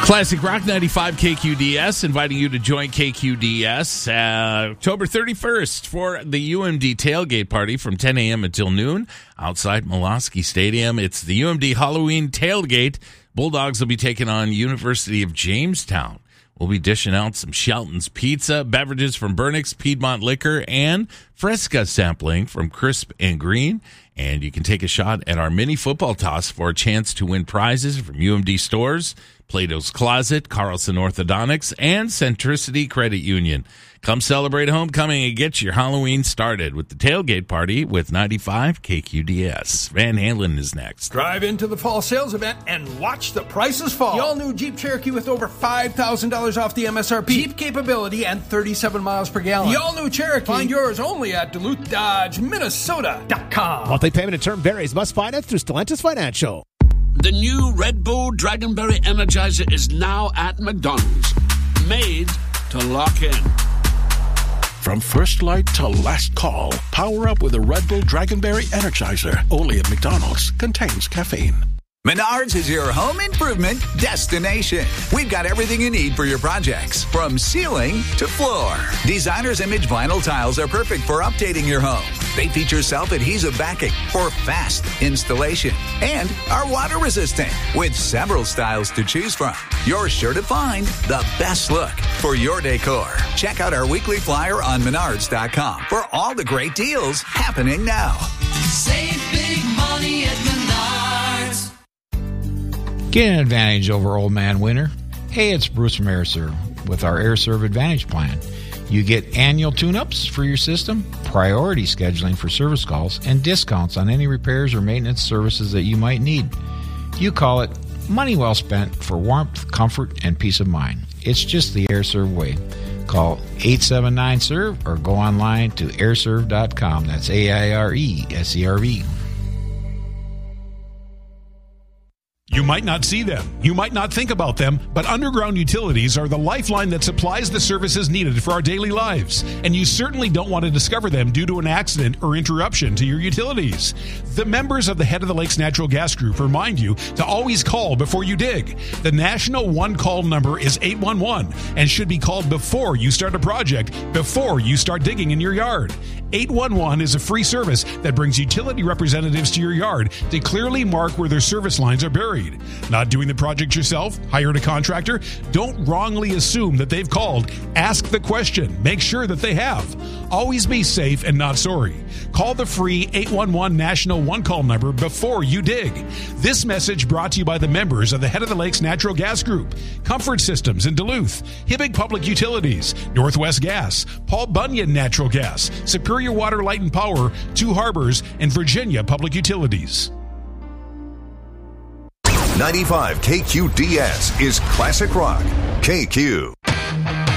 Classic Rock 95 KQDS, inviting you to join KQDS October 31st for the UMD tailgate party from 10 a.m. until noon outside Molosky Stadium. It's the UMD Halloween tailgate. Bulldogs will be taking on University of Jamestown. We'll be dishing out some Shelton's Pizza, beverages from Burnix, Piedmont Liquor, and Fresca sampling from Crisp and Green. And you can take a shot at our mini football toss for a chance to win prizes from UMD stores, Plato's Closet, Carlson Orthodontics, and Centricity Credit Union. Come celebrate homecoming and get your Halloween started with the tailgate party with 95 KQDS. Van Halen is next. Drive into the fall sales event and watch the prices fall. The all-new Jeep Cherokee with over $5,000 off the MSRP. Jeep capability and 37 miles per gallon. The all-new Cherokee. Find yours only at DuluthDodgeMinnesota.com. Monthly payment and term varies. Must finance through Stellantis Financial. The new Red Bull Dragonberry Energizer is now at McDonald's. Made to lock in. From first light to last call, power up with a Red Bull Dragonberry Energizer. Only at McDonald's. Contains caffeine. Menards is your home improvement destination. We've got everything you need for your projects, from ceiling to floor. Designer's Image vinyl tiles are perfect for updating your home. They feature self-adhesive backing for fast installation and are water resistant with several styles to choose from. You're sure to find the best look for your decor. Check out our weekly flyer on Menards.com for all the great deals happening now. Save big money at Menards. Get an advantage over Old Man Winter. Hey, it's Bruce from AirServe with our AirServe Advantage plan. You get annual tune-ups for your system, priority scheduling for service calls, and discounts on any repairs or maintenance services that you might need. You call it money well spent for warmth, comfort, and peace of mind. It's just the AirServe way. Call 879-SERVE or go online to airserve.com. That's AIRESERV. You might not see them, you might not think about them, but underground utilities are the lifeline that supplies the services needed for our daily lives. And you certainly don't want to discover them due to an accident or interruption to your utilities. The members of the Head of the Lakes Natural Gas Group remind you to always call before you dig. The national one-call number is 811 and should be called before you start a project, before you start digging in your yard. 811 is a free service that brings utility representatives to your yard to clearly mark where their service lines are buried. Not doing the project yourself? Hired a contractor? Don't wrongly assume that they've called. Ask the question. Make sure that they have. Always be safe and not sorry. Call the free 811 national one-call number before you dig. This message brought to you by the members of the Head of the Lakes Natural Gas Group, Comfort Systems in Duluth, Hibbing Public Utilities, Northwest Gas, Paul Bunyan Natural Gas, Superior Water, Light and Power, Two Harbors, and Virginia Public Utilities. 95 KQDS is Classic Rock. KQ.